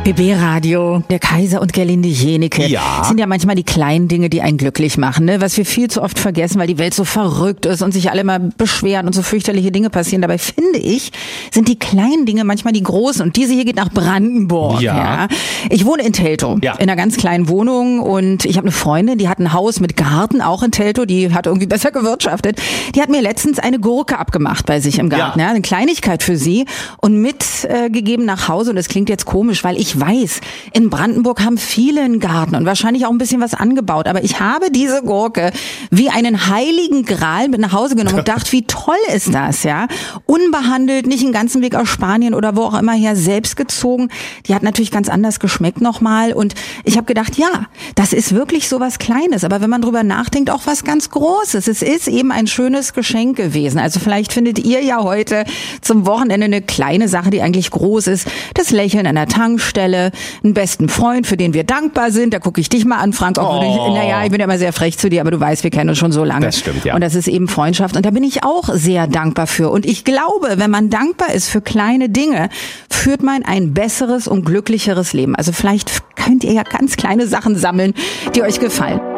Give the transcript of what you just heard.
BB Radio, der Kaiser und Gerlinde Jenike. Ja. Sind ja manchmal die kleinen Dinge, die einen glücklich machen, ne? Was wir viel zu oft vergessen, weil die Welt so verrückt ist und sich alle mal beschweren und so fürchterliche Dinge passieren. Dabei finde ich, sind die kleinen Dinge manchmal die großen. Und diese hier geht nach Brandenburg. Ja. Ich wohne in Teltow, in einer ganz kleinen Wohnung, und ich habe eine Freundin, die hat ein Haus mit Garten, auch in Teltow, die hat irgendwie besser gewirtschaftet. Die hat mir letztens eine Gurke abgemacht bei sich im Garten. Ja. Eine Kleinigkeit für sie und mitgegeben nach Hause. Und das klingt jetzt komisch, weil ich weiß, in Brandenburg haben viele einen Garten und wahrscheinlich auch ein bisschen was angebaut. Aber ich habe diese Gurke wie einen heiligen Gral mit nach Hause genommen und dachte, wie toll ist das, ja? Unbehandelt, nicht den ganzen Weg aus Spanien oder wo auch immer her, selbst gezogen. Die hat natürlich ganz anders geschmeckt nochmal. Und ich habe gedacht, ja, das ist wirklich so was Kleines. Aber wenn man drüber nachdenkt, auch was ganz Großes. Es ist eben ein schönes Geschenk gewesen. Also vielleicht findet ihr ja heute zum Wochenende eine kleine Sache, die eigentlich groß ist. Das Lächeln an der Tankstelle, einen besten Freund, für den wir dankbar sind. Da gucke ich dich mal an, Frank. Ich bin ja immer sehr frech zu dir, aber du weißt, wir kennen uns schon so lange. Das stimmt, ja. Und das ist eben Freundschaft. Und da bin ich auch sehr dankbar für. Und ich glaube, wenn man dankbar ist für kleine Dinge, führt man ein besseres und glücklicheres Leben. Also vielleicht könnt ihr ja ganz kleine Sachen sammeln, die euch gefallen.